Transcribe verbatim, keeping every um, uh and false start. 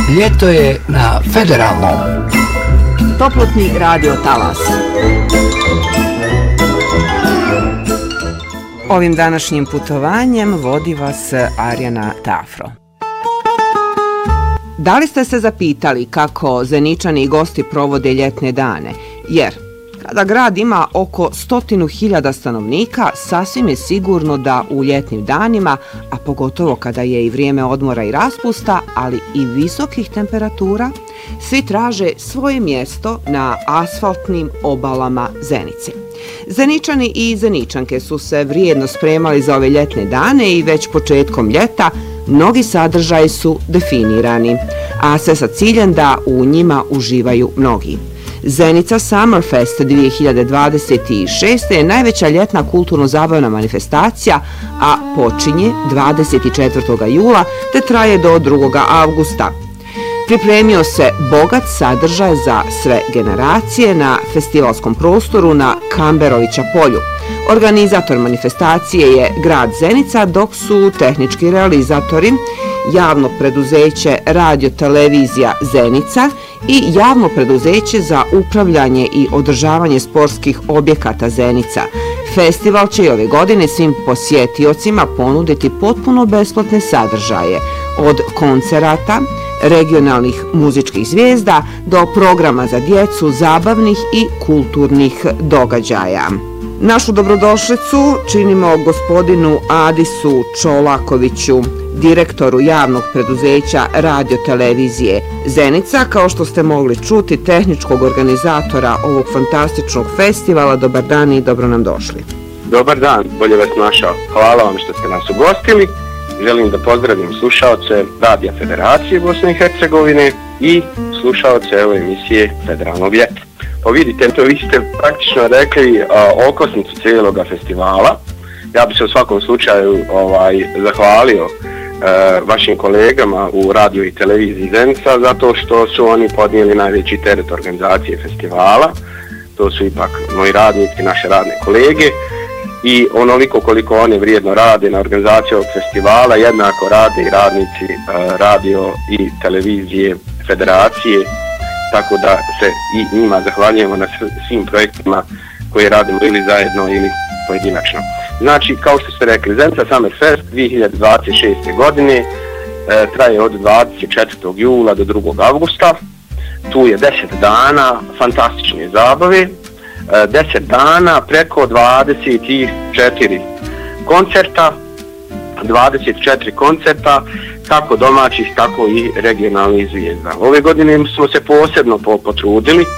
Ljeto je na Federalnom. Toplotni radio talas. Ovim današnjim putovanjem vodi vas Arjana Tafro. Da li ste se zapitali kako Zeničani i gosti provode ljetne dane? Jer kada grad ima oko stotinu hiljada stanovnika, sasvim je sigurno da u ljetnim danima, a pogotovo kada je i vrijeme odmora i raspusta, ali i visokih temperatura, svi traže svoje mjesto na asfaltnim obalama Zenice. Zeničani i Zeničanke su se vrijedno spremali za ove ljetne dane i već početkom ljeta mnogi sadržaji su definirani, a sve sa ciljem da u njima uživaju mnogi. Zenica Summerfest dvije hiljade dvadeset šeste. je najveća ljetna kulturno-zabavna manifestacija, a počinje dvadeset četvrtog jula te traje do drugog avgusta. Pripremio se bogat sadržaj za sve generacije na festivalskom prostoru na Kamberovića polju. Organizator manifestacije je grad Zenica, dok su tehnički realizatori javno preduzeće Radio Televizija Zenica i javno preduzeće za upravljanje i održavanje sportskih objekata Zenica. Festival će i ove godine svim posjetiocima ponuditi potpuno besplatne sadržaje, od koncerata, regionalnih muzičkih zvijezda do programa za djecu, zabavnih i kulturnih događaja. Našu dobrodošlicu činimo gospodinu Adisu Čolakoviću, direktoru javnog preduzeća Radio Televizije Zenica, kao što ste mogli čuti, tehničkog organizatora ovog fantastičnog festivala. Dobar dan i dobro nam došli. Dobar dan, bolje vas našao. Hvala vam što ste nas ugostili. Želim da pozdravim slušaoce Radija Federacije Bosne i Hercegovine i slušaoce ove emisije Federalnog ljeta. Pa vidite, to vi ste praktično rekli a, okosnicu cijelog festivala. Ja bih se u svakom slučaju ovaj, zahvalio a, vašim kolegama u Radio i Televiziji Zenica, zato što su oni podnijeli najveći teret organizacije festivala. To su ipak moji radnici, naše radne kolege. I onoliko koliko oni vrijedno rade na organizaciji ovog festivala, jednako rade i radnici uh, Radio i Televizije Federacije, tako da se i njima zahvaljujemo na svim projektima koje radimo ili zajedno ili pojedinačno. Znači, kao što ste rekli, Zenica Summerfest dvije hiljade dvadeset šeste. godine uh, traje od dvadeset četvrtog jula do drugog avgusta. Tu je deset dana fantastične zabave, deset dana preko dvadeset četiri koncerta, dvadeset četiri koncerta, kako domaćih, tako i regionalnih zvijezda. Ove godine smo se posebno potrudili